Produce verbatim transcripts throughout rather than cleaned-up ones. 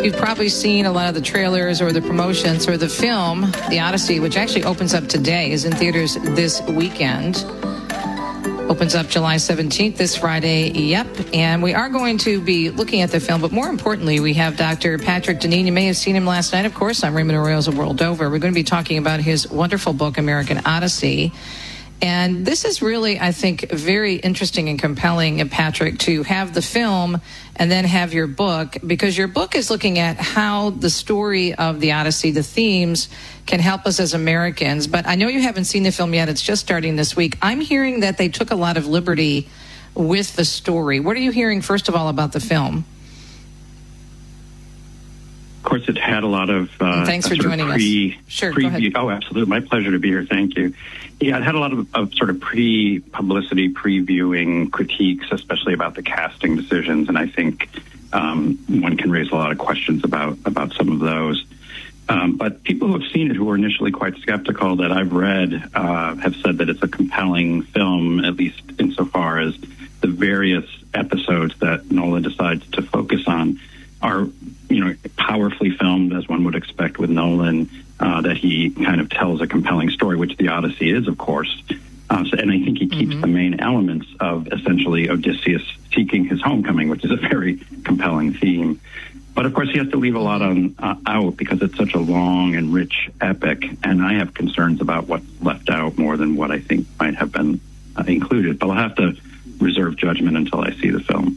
You've probably seen a lot of the trailers or the promotions or the film, The Odyssey, which actually opens up today, is in theaters this weekend. Opens up July seventeenth, this Friday. Yep. And we are going to be looking at the film, but more importantly, we have Doctor Patrick Deneen. You may have seen him last night, of course, on Raymond Arroyo's A World Over. We're going to be talking about his wonderful book, American Odyssey. And this is really, I think, very interesting and compelling, Patrick, to have the film and then have your book, because your book is looking at how the story of the Odyssey, the themes, can help us as Americans. But I know you haven't seen the film yet. It's just starting this week. I'm hearing that they took a lot of liberty with the story. What are you hearing, first of all, about the film? Of course, it had a lot of uh, Thanks for joining pre, us. Sure, pre, go ahead. Oh, absolutely. My pleasure to be here. Thank you. Yeah, it had a lot of, of sort of pre-publicity, previewing critiques, especially about the casting decisions, and I think um, one can raise a lot of questions about, about some of those. Um, but people who have seen it, who were initially quite skeptical that I've read, uh, have said that it's a compelling film, at least insofar as the various episodes that Nolan decides to focus on are, you know, powerfully filmed, as one would expect with Nolan, uh, that he kind of tells a compelling story, which The Odyssey is, of course. Uh, so, and I think he keeps mm-hmm. the main elements of essentially Odysseus seeking his homecoming, which is a very compelling theme. But, of course, he has to leave a lot on, uh, out because it's such a long and rich epic, and I have concerns about what's left out more than what I think might have been uh, included. But I'll have to reserve judgment until I see the film.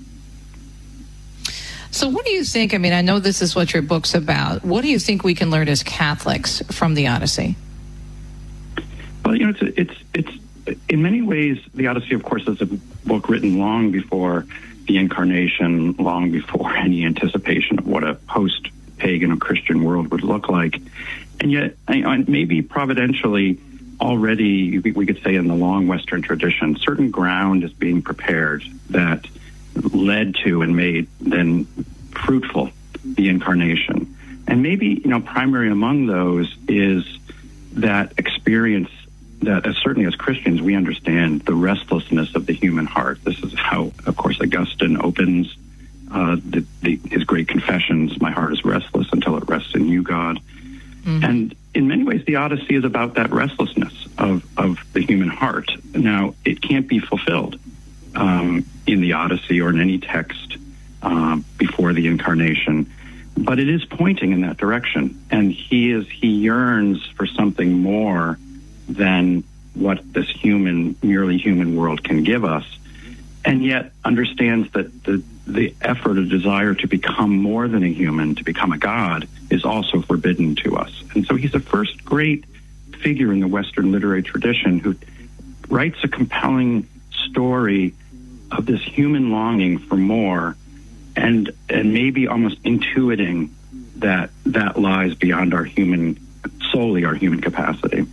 So what do you think? I mean, I know this is what your book's about. What do you think we can learn as Catholics from the Odyssey? Well, you know, it's it's it's in many ways, the Odyssey, of course, is a book written long before the Incarnation, long before any anticipation of what a post-pagan or Christian world would look like. And yet, maybe providentially, already, we could say in the long Western tradition, certain ground is being prepared that led to and made then fruitful the Incarnation. And maybe, you know, primary among those is that experience that, as certainly as Christians, we understand the restlessness of the human heart. This is how, of course, Augustine opens uh, the, the, his great confessions, my heart is restless until it rests in you, God. Mm-hmm. And in many ways, the Odyssey is about that restlessness of, of the human heart. Now, it can't be fulfilled um, in the Odyssey or in any text uh, before the Incarnation, but it is pointing in that direction. And he is he yearns for something more than what this human, merely human world can give us, and yet understands that the, the effort or desire to become more than a human, to become a god, is also forbidden to us. And so he's the first great figure in the Western literary tradition who writes a compelling story of this human longing for more, and and maybe almost intuiting that that lies beyond our human, solely our human capacity.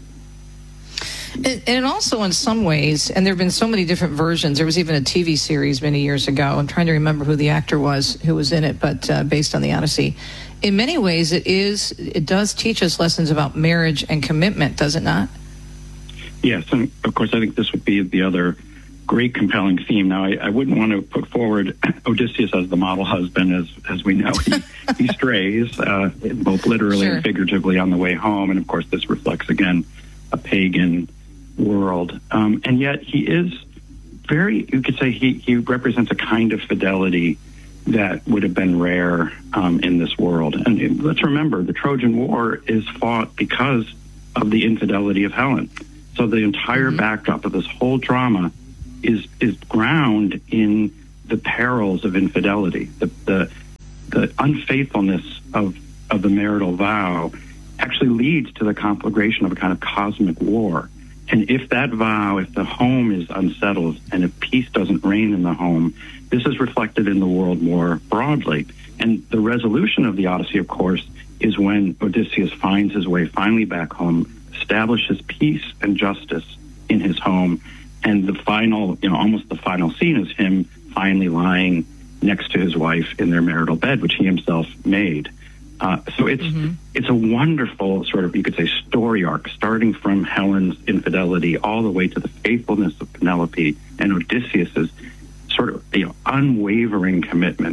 And, and also in some ways, and there have been so many different versions, there was even a T V series many years ago, I'm trying to remember who the actor was who was in it, but uh, based on the Odyssey. In many ways, it is it does teach us lessons about marriage and commitment, does it not? Yes, and of course I think this would be the other great compelling theme. Now, I, I wouldn't want to put forward Odysseus as the model husband, as as we know. He, he strays, uh, both literally sure. and figuratively on the way home, and of course this reflects, again, a pagan world. Um, and yet he is very, you could say he, he represents a kind of fidelity that would have been rare um, in this world. And it, let's remember, the Trojan War is fought because of the infidelity of Helen. So the entire mm-hmm. backdrop of this whole drama is is ground in the perils of infidelity, the the, the unfaithfulness of, of the marital vow actually leads to the conflagration of a kind of cosmic war. And if that vow, if the home is unsettled, and if peace doesn't reign in the home, this is reflected in the world more broadly. And the resolution of the Odyssey, of course, is when Odysseus finds his way finally back home, establishes peace and justice in his home, and the final, you know, almost the final scene is him finally lying next to his wife in their marital bed, which he himself made. Uh, so it's mm-hmm. it's a wonderful sort of, you could say, story arc, starting from Helen's infidelity all the way to the faithfulness of Penelope and Odysseus's sort of, you know, unwavering commitment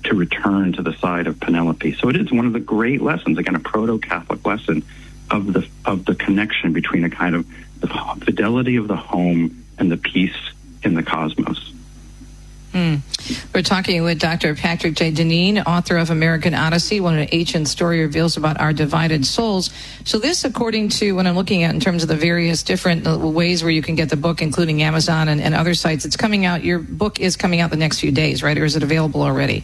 to return to the side of Penelope. So it is one of the great lessons, again, a proto-Catholic lesson of the of the connection between a kind of the fidelity of the home and the peace in the cosmos. Mm. We're talking with Doctor Patrick J. Deneen, author of American Odyssey, when an ancient story reveals about our divided souls. So this, according to what I'm looking at in terms of the various different ways where you can get the book, including Amazon and, and other sites, it's coming out, your book is coming out the next few days, right? Or is it available already?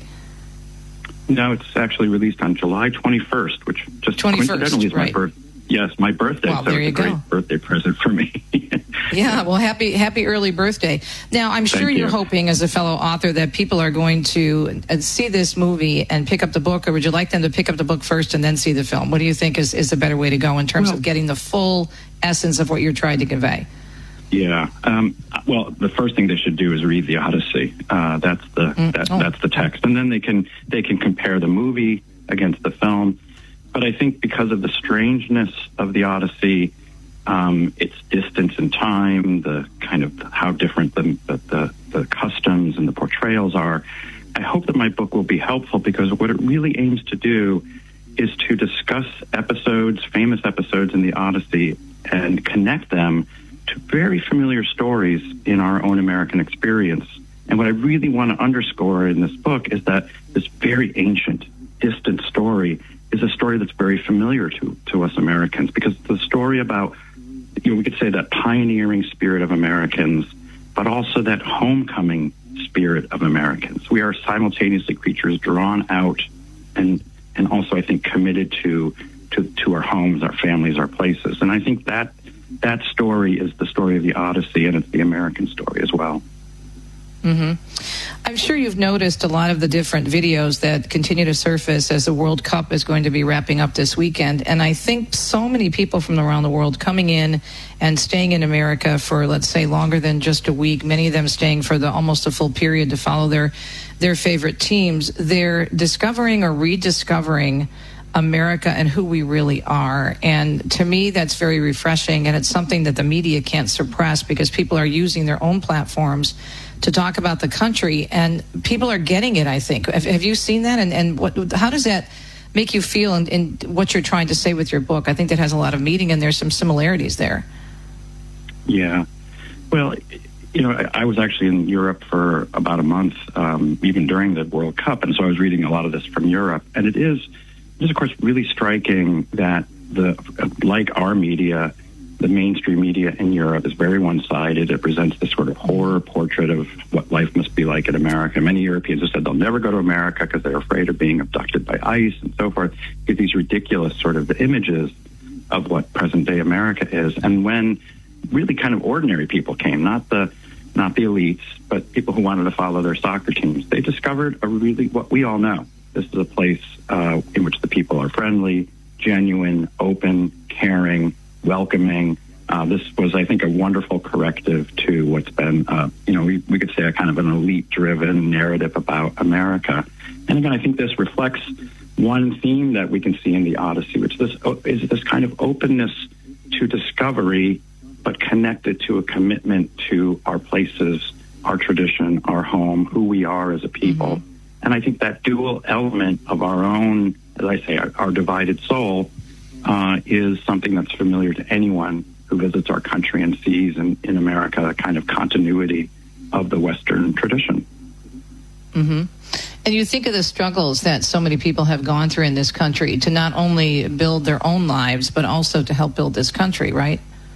No, it's actually released on July twenty-first, which just coincidentally is my right. birth. Yes, my birthday. Well, so there it's you a great go. birthday present for me. Yeah, well, happy happy early birthday. Now, I'm sure Thank you're you. hoping as a fellow author that people are going to uh, see this movie and pick up the book, or would you like them to pick up the book first and then see the film? What do you think is, is a better way to go in terms Well, of getting the full essence of what you're trying to convey? Yeah. Um, well, the first thing they should do is read the Odyssey. Uh, that's the Mm, that, oh. that's the text, and then they can they can compare the movie against the film. But I think because of the strangeness of the Odyssey, um, its distance in time, the kind of how different the, the the the customs and the portrayals are, I hope that my book will be helpful, because what it really aims to do is to discuss episodes, famous episodes in the Odyssey, and connect them to very familiar stories in our own American experience. And what I really want to underscore in this book is that this very ancient, distant story is a story that's very familiar to, to us Americans, because it's a story about, you know, we could say that pioneering spirit of Americans, but also that homecoming spirit of Americans. We are simultaneously creatures drawn out and and also, I think, committed to to, to our homes, our families, our places. And I think that that story is the story of the Odyssey, and it's the American story as well. Mm-hmm. I'm sure you've noticed a lot of the different videos that continue to surface as the World Cup is going to be wrapping up this weekend. And I think so many people from around the world coming in and staying in America for, let's say, longer than just a week, many of them staying for the almost a full period to follow their, their favorite teams. They're discovering or rediscovering America and who we really are. And to me, that's very refreshing. And it's something that the media can't suppress, because people are using their own platforms to talk about the country, and people are getting it, I think. Have, have you seen that? And, and what, how does that make you feel in, in what you're trying to say with your book? I think that has a lot of meaning, and there's some similarities there. Yeah. Well, you know, I, I was actually in Europe for about a month, um, even during the World Cup, and so I was reading a lot of this from Europe. And it is, it is, of course, really striking that, the like our media, the mainstream media in Europe is very one-sided. It presents this sort of horror portrait of what life must be like in America. Many Europeans have said they'll never go to America because they're afraid of being abducted by ICE and so forth. Get these ridiculous sort of images of what present-day America is. And when really kind of ordinary people came, not the not the elites, but people who wanted to follow their soccer teams, they discovered a really what we all know. This is a place uh, in which the people are friendly, genuine, open, caring, welcoming. Uh, this was, I think, a wonderful corrective to what's been, uh, you know, we, we could say a kind of an elite-driven narrative about America. And again, I think this reflects one theme that we can see in the Odyssey, which this is this kind of openness to discovery, but connected to a commitment to our places, our tradition, our home, who we are as a people. Mm-hmm. And I think that dual element of our own, as I say, our, our divided soul, Uh, is something that's familiar to anyone who visits our country and sees in, in America a kind of continuity of the Western tradition. Mm-hmm. And you think of the struggles that so many people have gone through in this country to not only build their own lives, but also to help build this country, right?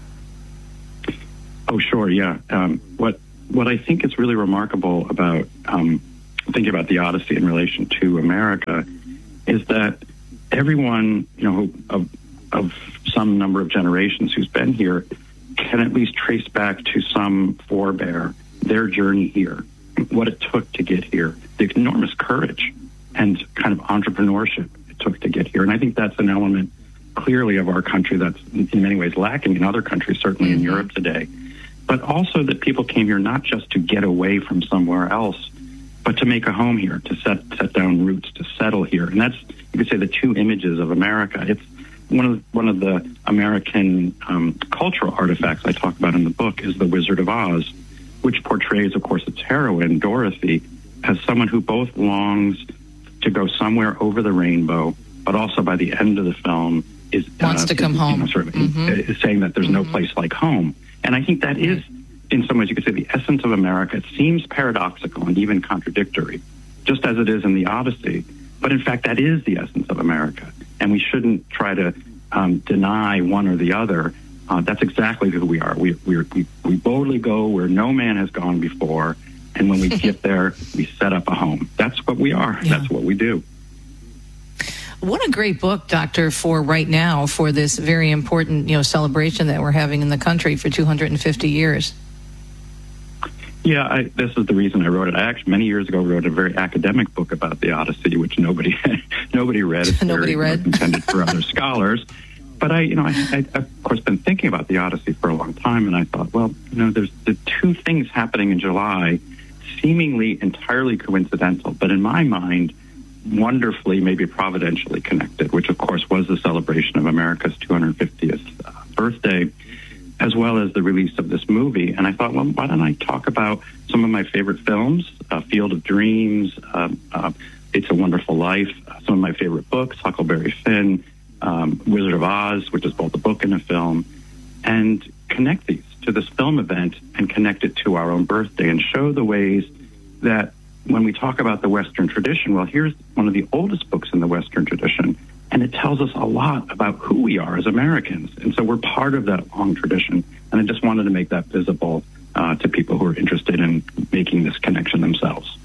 Oh, sure, yeah. Um, what what I think is really remarkable about um, thinking about the Odyssey in relation to America is that everyone, you know, of, of some number of generations who's been here can at least trace back to some forebear, their journey here, what it took to get here, the enormous courage and kind of entrepreneurship it took to get here. And I think that's an element clearly of our country that's in many ways lacking in other countries, certainly in Europe today. But also that people came here not just to get away from somewhere else, but to make a home here, to set set down roots, to settle here. And that's, you could say, the two images of America. It's one of one of the American um, cultural artifacts I talk about in the book is The Wizard of Oz, which portrays, of course, its heroine, Dorothy, as someone who both longs to go somewhere over the rainbow, but also by the end of the film is wants uh, to come is, home, you know, sort of mm-hmm. is saying that there's mm-hmm. no place like home. And I think that is, in some ways, you could say the essence of America. It seems paradoxical and even contradictory, just as it is in the Odyssey. But in fact, that is the essence of America. And we shouldn't try to um, deny one or the other. Uh, that's exactly who we are. We, we, we, we boldly go where no man has gone before. And when we get there, we set up a home. That's what we are. Yeah. That's what we do. What a great book, Doctor, for right now, for this very important, you know, celebration that we're having in the country for two hundred fifty years. Yeah, I, this is the reason I wrote it. I actually, many years ago, wrote a very academic book about the Odyssey, which nobody nobody read. It's nobody very, read. You know, intended for other scholars. But I, you know, I, I, I've of course been thinking about the Odyssey for a long time, and I thought, well, you know, there's the two things happening in July, seemingly entirely coincidental, but in my mind, wonderfully, maybe providentially connected, which of course was the celebration of America's two hundred fiftieth uh, birthday, as well as the release of this movie. And I thought, well, why don't I talk about some of my favorite films, uh, Field of Dreams, uh, uh, It's a Wonderful Life, uh, some of my favorite books, Huckleberry Finn, um, Wizard of Oz, which is both a book and a film, and connect these to this film event and connect it to our own birthday and show the ways that when we talk about the Western tradition, well, here's one of the oldest books in the Western tradition, and it tells us a lot about who we are as Americans. And so we're part of that long tradition. And I just wanted to make that visible uh, to people who are interested in making this connection themselves.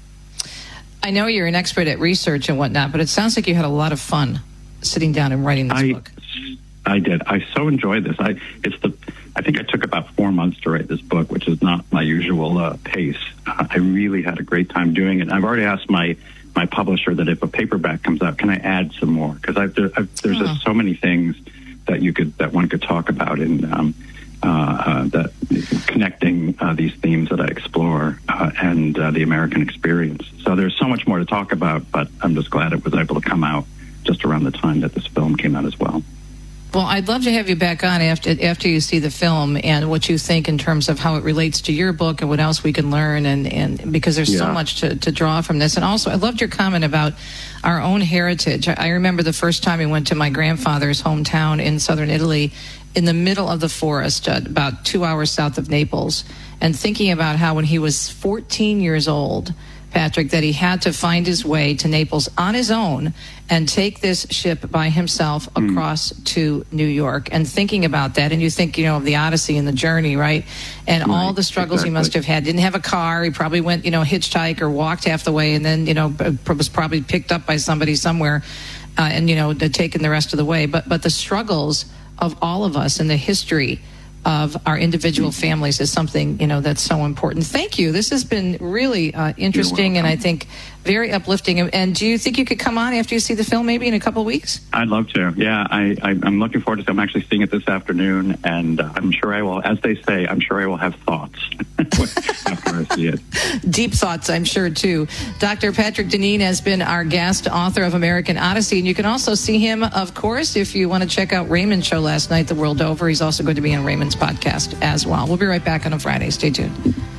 I know you're an expert at research and whatnot, but it sounds like you had a lot of fun sitting down and writing this I, book. I did. I so enjoyed this. I it's the. I think I took about four months to write this book, which is not my usual uh, pace. Uh, I really had a great time doing it. I've already asked my, my publisher that if a paperback comes out, can I add some more? Because I've, there, I've, there's oh. just so many things that you could that one could talk about in um, uh, uh, that connecting uh, these themes that I explore uh, and uh, the American experience. So there's so much more to talk about, but I'm just glad it was able to come out just around the time that this film came out as well. Well, I'd love to have you back on after after you see the film and what you think in terms of how it relates to your book and what else we can learn, and, and because there's yeah. so much to, to draw from this. And also, I loved your comment about our own heritage. I remember the first time we went to my grandfather's hometown in southern Italy, in the middle of the forest, uh, about two hours south of Naples, and thinking about how when he was fourteen years old, Patrick, that he had to find his way to Naples on his own and take this ship by himself across mm. to New York. And thinking about that, and you think, you know, of the Odyssey and the journey, right? And right. all the struggles exactly. he must have had. Didn't have a car. He probably went, you know, hitchhike or walked half the way, and then, you know, was probably picked up by somebody somewhere uh, and, you know, taken the rest of the way. But, but the struggles of all of us and the history of our individual families is something, you know, that's so important. Thank you. This has been really uh, interesting and I think very uplifting. And do you think you could come on after you see the film maybe in a couple of weeks? I'd love to. Yeah, I, I, I'm looking forward to it. I'm actually seeing it this afternoon, and uh, I'm sure I will, as they say, I'm sure I will have thoughts after I see it. Deep thoughts, I'm sure, too. Doctor Patrick Deneen has been our guest, author of American Odyssey, and you can also see him, of course, if you want to check out Raymond's show last night, The World Over. He's also going to be on Raymond's podcast as well. We'll be right back on a Friday. Stay tuned.